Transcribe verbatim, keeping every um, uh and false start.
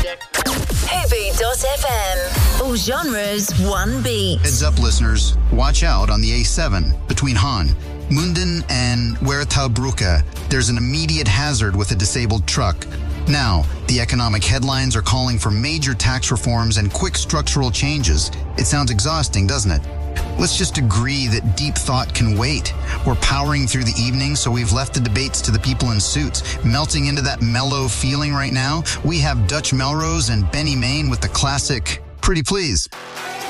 Hoobie dot f m. All genres, one beat. Heads up, listeners. Watch out on the A seven between Han, Munden, and Wertaubrücke. There's an immediate hazard with a disabled truck. Now, the economic headlines are calling for major tax reforms and quick structural changes. It sounds exhausting, doesn't it? Let's just agree that deep thought can wait. We're powering through the evening, so we've left the debates to the people in suits. Melting into that mellow feeling right now, we have Dutch Melrose and Benny Main with the classic Pretty Please.